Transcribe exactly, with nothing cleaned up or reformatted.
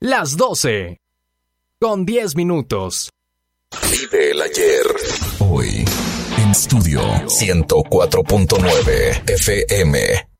las doce, con diez minutos. Vive el ayer. Hoy, en Estudio ciento cuatro punto nueve F M.